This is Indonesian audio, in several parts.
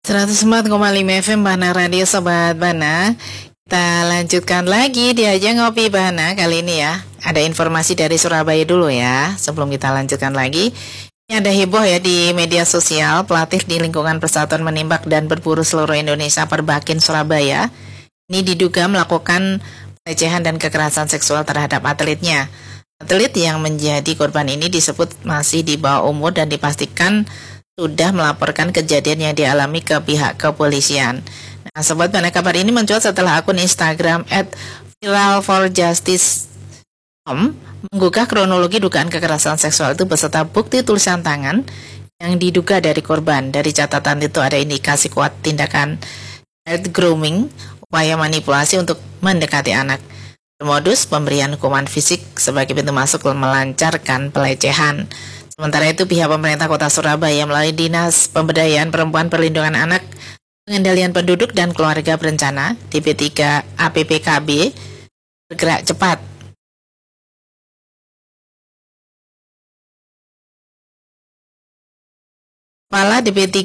104,5 FM Bana Radio Sobat Bana. Kita lanjutkan lagi di Aja Ngopi Bana kali ini ya. Ada informasi dari Surabaya dulu ya. Sebelum kita lanjutkan lagi, ini ada heboh ya di media sosial. Pelatih di lingkungan Persatuan Menembak dan Berburu Seluruh Indonesia Perbakin Surabaya ini diduga melakukan pelecehan dan kekerasan seksual terhadap atletnya. Atlet yang menjadi korban ini disebut masih di bawah umur dan dipastikan sudah melaporkan kejadian yang dialami ke pihak kepolisian. Nah, Sobat Bana, kabar ini mencuat setelah akun Instagram @viralforjustice.com menggugah kronologi dugaan kekerasan seksual itu beserta bukti tulisan tangan yang diduga dari korban. Dari catatan itu ada indikasi kuat tindakan child grooming, upaya manipulasi untuk mendekati anak. Modus pemberian hukuman fisik sebagai pintu masuk melancarkan pelecehan. Sementara itu pihak pemerintah Kota Surabaya melalui Dinas Pemberdayaan Perempuan Perlindungan Anak, Pengendalian Penduduk dan Keluarga Berencana DP3 APPKB bergerak cepat. Kepala DP3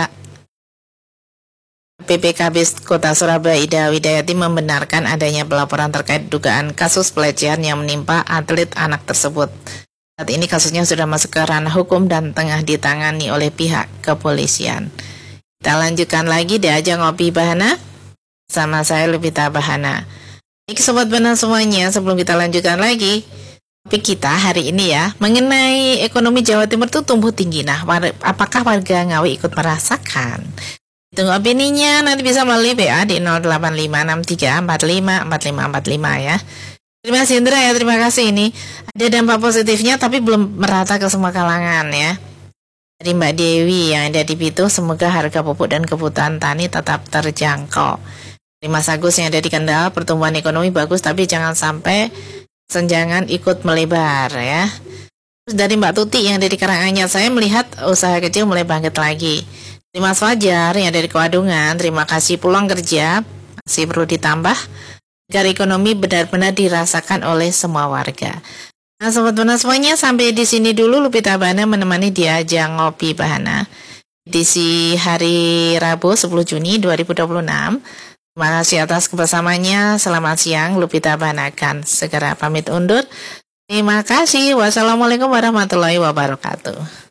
PPKB Kota Surabaya Ida Widayati membenarkan adanya pelaporan terkait dugaan kasus pelecehan yang menimpa atlet anak tersebut. Saat ini kasusnya sudah masuk ke ranah hukum dan tengah ditangani oleh pihak kepolisian. Kita lanjutkan lagi di Aja Ngopi Bahana sama saya Lupita Bahana. Baik Sobat Bana semuanya, sebelum kita lanjutkan lagi, topik kita hari ini ya mengenai ekonomi Jawa Timur itu tumbuh tinggi. Nah, apakah warga Ngawi ikut merasakan? Tunggu opininya nanti bisa melalui WA di 085634545545 ya. Terima kasih Indra ya, terima kasih. Ini ada dampak positifnya tapi belum merata ke semua kalangan ya. Dari Mbak Dewi yang ada di Pitu, semoga harga pupuk dan kebutuhan tani tetap terjangkau. Dari Mas Agus yang ada di Kendal, pertumbuhan ekonomi bagus tapi jangan sampai senjangan ikut melebar ya. Terus dari Mbak Tuti yang ada di Karanganyar, saya melihat usaha kecil mulai bangkit lagi. Dari Mas Fajar yang ada di Kewadungan, terima kasih, peluang kerja masih perlu ditambah agar ekonomi benar-benar dirasakan oleh semua warga. Nah, Sobat Bana semuanya, sampai di sini dulu Lupita Bahana menemani dia Aja Ngopi Bahana edisi hari Rabu 10 Juni 2026. Terima kasih atas kebersamaannya. Selamat siang, Lupita Bahana akan segera pamit undur. Terima kasih. Wassalamualaikum warahmatullahi wabarakatuh.